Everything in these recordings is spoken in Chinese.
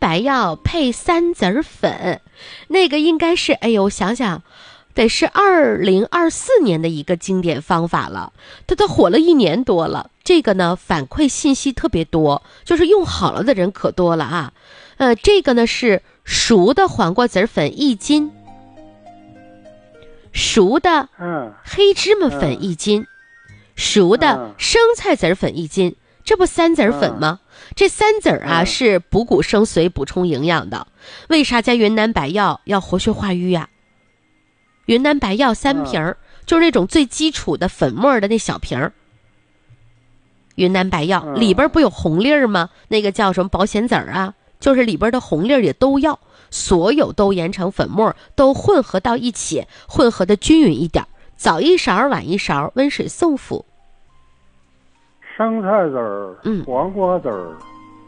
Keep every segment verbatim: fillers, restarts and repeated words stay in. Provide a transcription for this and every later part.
白药配三子粉，那个应该是，哎呦，想想得是二零二四年的一个经典方法了，它都火了一年多了。这个呢反馈信息特别多，就是用好了的人可多了啊。呃，这个呢是熟的黄瓜籽粉一斤，熟的黑芝麻粉一斤，嗯、熟的生菜籽粉一斤，这不三籽粉吗？嗯、这三籽啊、嗯、是补骨生髓、补充营养的。为啥加云南白药要活血化瘀呀？云南白药三瓶、嗯、就是那种最基础的粉末的那小瓶。云南白药、嗯、里边不有红粒儿吗？那个叫什么保险籽儿啊，就是里边的红粒儿也都要，所有都研成粉末，都混合到一起，混合的均匀一点，早一勺晚一勺，温水送服。 生菜籽儿，嗯，黄瓜籽儿，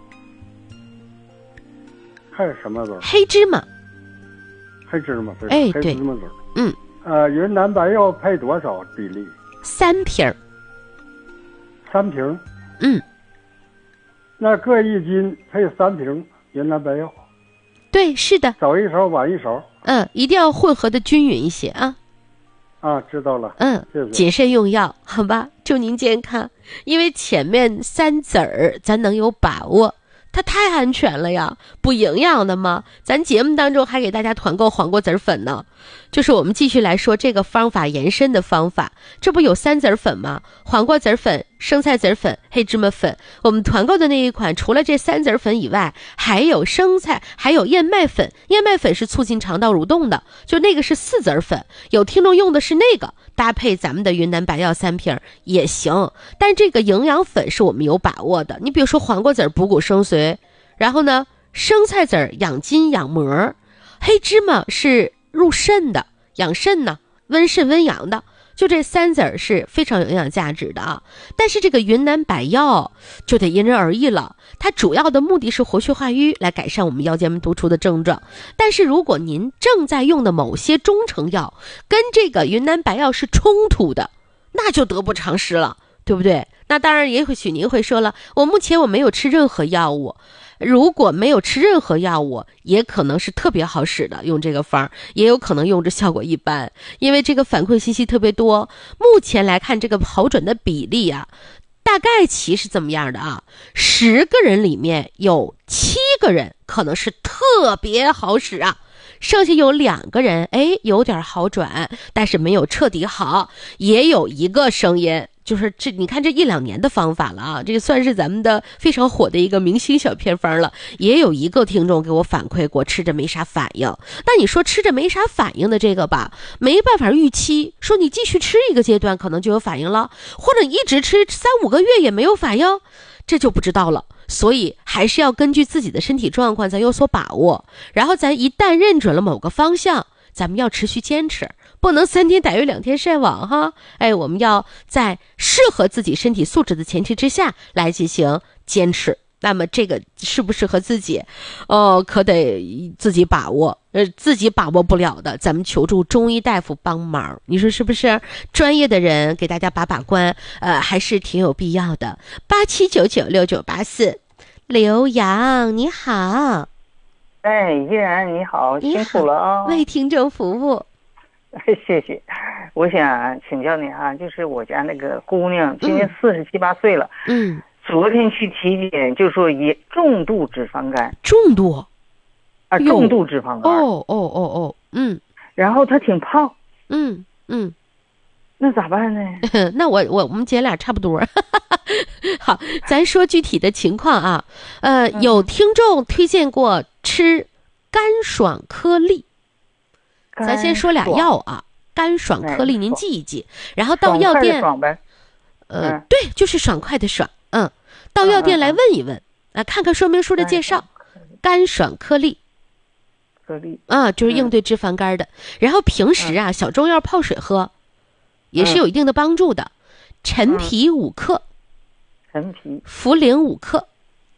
还有什么籽儿？ 黑芝麻。 黑芝麻，对， 哎， 黑芝麻籽儿。 嗯， 呃，云南白药配多少比例？ 三瓶。 三瓶。 嗯。 那各一斤配三瓶云南白药。 对，是的。 早一勺晚一勺。 嗯，一定要混合的均匀一些啊。 啊，知道了。 嗯， 谢谢。 谨慎用药，好吧？祝您健康。因为前面三籽儿咱能有把握，它太安全了呀，补营养的嘛。咱节目当中还给大家团购黄瓜籽粉呢。就是我们继续来说这个方法延伸的方法，这不有三籽粉吗？黄瓜籽粉、生菜籽粉、黑芝麻粉。我们团购的那一款，除了这三籽粉以外，还有生菜，还有燕麦粉。燕麦粉是促进肠道蠕动的，就那个是四籽粉。有听众用的是那个，搭配咱们的云南白药三瓶也行。但这个营养粉是我们有把握的。你比如说黄瓜籽补骨生髓，然后呢，生菜籽养筋养膜，黑芝麻是入肾的，养肾呢，温肾温阳的，就这三籽儿是非常有营养价值的啊。但是这个云南白药就得因人而异了，它主要的目的是活血化瘀，来改善我们腰间盘突出的症状。但是如果您正在用的某些中成药跟这个云南白药是冲突的，那就得不偿失了，对不对？那当然也许您会说了，我目前我没有吃任何药物。如果没有吃任何药物，也可能是特别好使的，用这个方也有可能用着效果一般，因为这个反馈信息特别多。目前来看这个好转的比例啊，大概其是怎么样的啊？十个人里面有七个人可能是特别好使啊，剩下有两个人哎有点好转，但是没有彻底好，也有一个声音。就是这，你看这一两年的方法了啊，这个算是咱们的非常火的一个明星小偏方了。也有一个听众给我反馈过，吃着没啥反应。那你说吃着没啥反应的这个吧，没办法预期，说你继续吃一个阶段可能就有反应了，或者你一直吃三五个月也没有反应，这就不知道了。所以还是要根据自己的身体状况咱有所把握，然后咱一旦认准了某个方向，咱们要持续坚持，不能三天打鱼两天晒网哈。哎，我们要在适合自己身体素质的前提之下来进行坚持。那么这个适不适合自己，哦，可得自己把握。呃，自己把握不了的，咱们求助中医大夫帮忙。你说是不是？专业的人给大家把把关，呃，还是挺有必要的。八七九九六九八四，刘洋你好。 哎，依然你好，辛苦了啊！ 为听众服务。 谢谢。我想请教你啊，就是我家那个姑娘今年四十七八岁了，嗯，昨天去体检就说也重度脂肪肝。 重度？ 啊，重度脂肪肝。 哦哦哦哦，嗯。 然后她挺胖。 嗯嗯。 那咋办呢？ 那我我我们姐俩差不多。好，咱说具体的情况啊。呃，嗯、有听众推荐过吃干爽颗粒。咱先说俩药啊，干爽颗粒您记一记，然后到药店， 爽呗， 呃、嗯，对，就是爽快的爽，嗯，到药店来问一问，啊，看看说明书的介绍，干爽颗粒， 颗粒啊，就是应对脂肪肝的。嗯、然后平时啊，小中药泡水喝，也是有一定的帮助的。陈皮五克， 陈皮， 茯苓五克，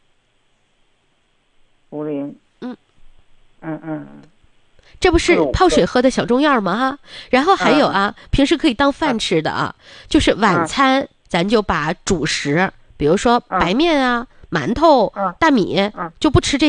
茯苓， 嗯， 嗯嗯。 这不是泡水喝的小中药吗？哈，然后还有啊，嗯、平时可以当饭吃的啊，嗯、就是晚餐、嗯、咱就把主食，比如说白面啊、嗯、馒头、嗯、大米，嗯、就不吃这